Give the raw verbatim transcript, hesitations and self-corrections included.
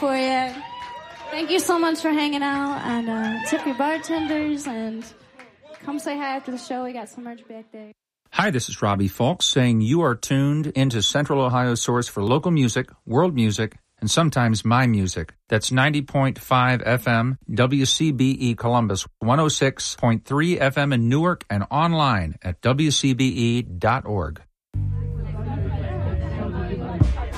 for you. Thank you so much for hanging out, and uh, tip your bartenders, and come say hi after the show. We got some merch back there. Hi, this is Robbie Fulks saying you are tuned into Central Ohio's source for local music, world music, and sometimes my music. That's ninety point five F M, W C B E Columbus, one oh six point three F M in Newark, and online at W C B E dot org.